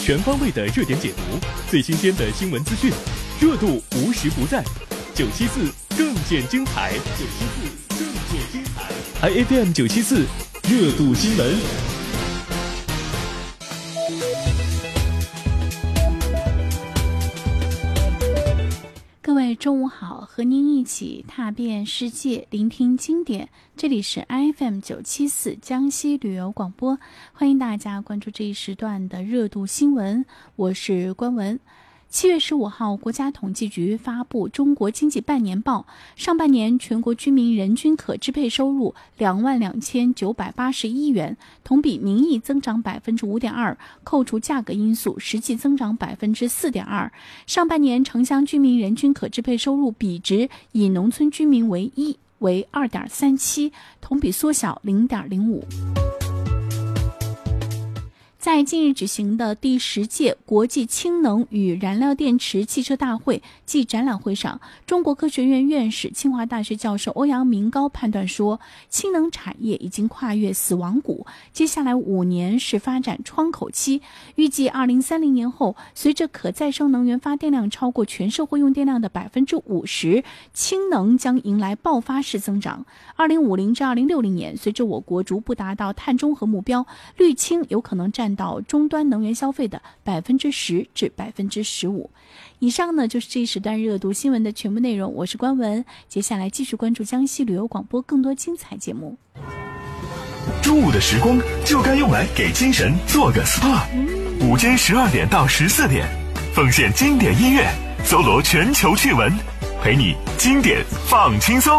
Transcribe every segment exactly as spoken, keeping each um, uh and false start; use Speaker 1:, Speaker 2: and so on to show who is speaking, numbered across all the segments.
Speaker 1: 全方位的热点解读，最新鲜的新闻资讯，热度无时不在。九七四更见精彩，九七四更见精彩 ，I F M 九七四热度新闻。
Speaker 2: 各位中午好，和您一起踏遍世界，聆听经典。这里是 I F M 九七四江西旅游广播，欢迎大家关注这一时段的热度新闻，我是关文。七月十五号，国家统计局发布中国经济半年报，上半年全国居民人均可支配收入两万两千九百八十一元，同比名义增长百分之五点二，扣除价格因素，实际增长百分之四点二。上半年城乡居民人均可支配收入比值以农村居民为一，为二点三七，同比缩小零点零五。在近日举行的第十届国际氢能与燃料电池汽车大会暨展览会上，中国科学院院士、清华大学教授欧阳明高判断说，氢能产业已经跨越死亡谷，接下来五年是发展窗口期。预计二零三零年后，随着可再生能源发电量超过全社会用电量的百分之五十，氢能将迎来爆发式增长。二零五零至二零六零年，随着我国逐步达到碳中和目标，绿氢有可能占到终端能源消费的百分之十至百分之十五。以上呢就是这一时段热度新闻的全部内容，我是关文，接下来继续关注江西旅游广播更多精彩节目。
Speaker 3: 中午的时光就该用来给精神做个 S P A， 午间十二点到十四点，奉献经典音乐，搜罗全球趣闻，陪你经典放轻松。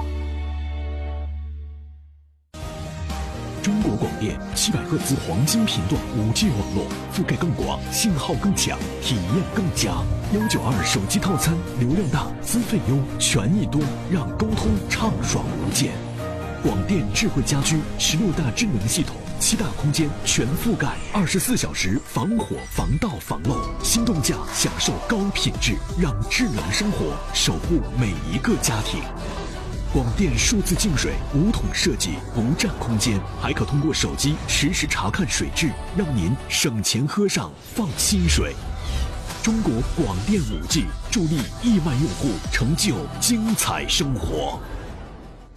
Speaker 4: 中国广电七百赫兹黄金频段 五 G 网络，覆盖更广，信号更强，体验更佳。一九二手机套餐，流量大，资费优，权益多，让沟通畅爽无间。广电智慧家居十六大智能系统，七大空间全覆盖，二十四小时防火防盗防漏，心动价享受高品质，让智能生活守护每一个家庭。广电数字净水无桶设计，不占空间，还可通过手机实时查看水质，让您省钱喝上放心水。中国广电 五 G 助力亿万用户成就精彩生活。